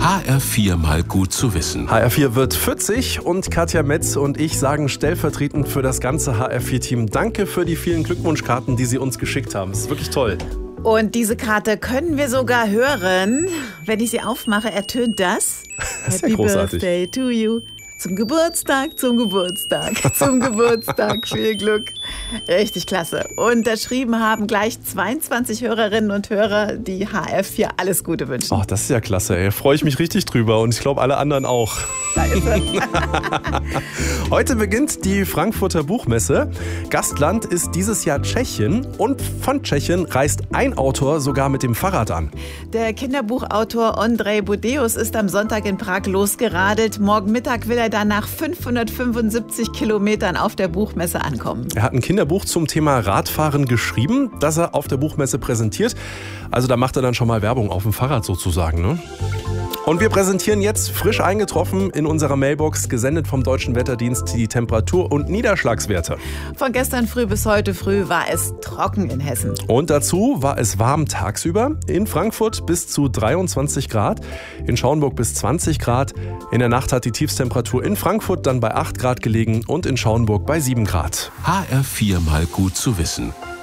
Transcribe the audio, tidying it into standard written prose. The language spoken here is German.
HR4 mal gut zu wissen. HR4 wird 40 und Katja Metz und ich sagen stellvertretend für das ganze HR4-Team Danke für die vielen Glückwunschkarten, die Sie uns geschickt haben. Das ist wirklich toll. Und diese Karte können wir sogar hören. Wenn ich sie aufmache, ertönt das. Das ist ja großartig. Happy Birthday to you. Zum Geburtstag, zum Geburtstag, zum Geburtstag. Viel Glück. Richtig klasse. Unterschrieben haben gleich 22 Hörerinnen und Hörer, die HR4 alles Gute wünschen. Ach, das ist ja klasse, ey. Freue ich mich richtig drüber und ich glaube alle anderen auch. Da ist er. Heute beginnt die Frankfurter Buchmesse. Gastland ist dieses Jahr Tschechien und von Tschechien reist ein Autor sogar mit dem Fahrrad an. Der Kinderbuchautor Ondřej Budeus ist am Sonntag in Prag losgeradelt. Morgen Mittag will er dann nach 575 Kilometern auf der Buchmesse ankommen. Er hat ein Kinderbuch zum Thema Radfahren geschrieben, das er auf der Buchmesse präsentiert. Also da macht er dann schon mal Werbung auf dem Fahrrad sozusagen, ne? Und wir präsentieren jetzt frisch eingetroffen in unserer Mailbox, gesendet vom Deutschen Wetterdienst, die Temperatur- und Niederschlagswerte. Von gestern früh bis heute früh war es trocken in Hessen. Und dazu war es warm tagsüber. In Frankfurt bis zu 23 Grad, in Schauenburg bis 20 Grad. In der Nacht hat die Tiefstemperatur in Frankfurt dann bei 8 Grad gelegen und in Schauenburg bei 7 Grad. HR4 mal gut zu wissen.